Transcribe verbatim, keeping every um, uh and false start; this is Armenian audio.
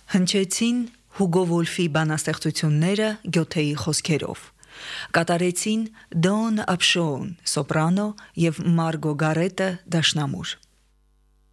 Հնչեցին Հուգո Վոլֆի բանաստեղծությունները Գյոթեի խոսքերով։ Կատարեցին Դոն Ափշոուն, սոպրանո և Մարգո Գարետը դաշնամուր։